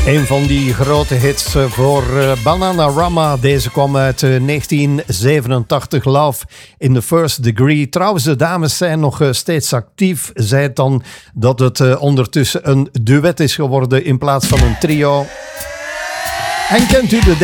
Een van die grote hits voor Bananarama. Deze kwam uit 1987, Love in the First Degree. Trouwens, de dames zijn nog steeds actief. Zij het dan dat het ondertussen een duet is geworden in plaats van een trio. En kent u de